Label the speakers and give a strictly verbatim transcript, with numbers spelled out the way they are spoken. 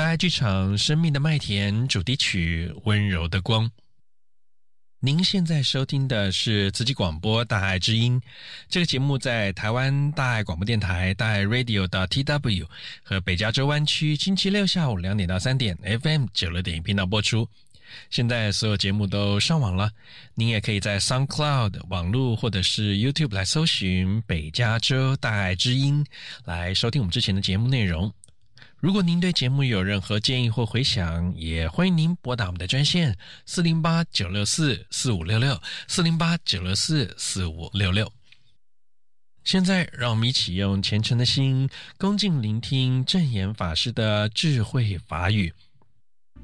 Speaker 1: 大爱剧场生命的麦田主题曲《温柔的光》。您现在收听的是慈济广播大爱之音，这个节目在台湾大爱广播电台大爱 radio 的 T W 和北加州湾区星期六下午两点到三点 F M 九六点一频道播出。现在所有节目都上网了，您也可以在 SoundCloud 网络或者是 YouTube 来搜寻北加州大爱之音来收听我们之前的节目内容。如果您对节目有任何建议或回响，也欢迎您拨打我们的专线四零八九六四四五六六 四零八九六四四五六六。现在让我们一起用虔诚的心恭敬聆听证严法师的智慧法语。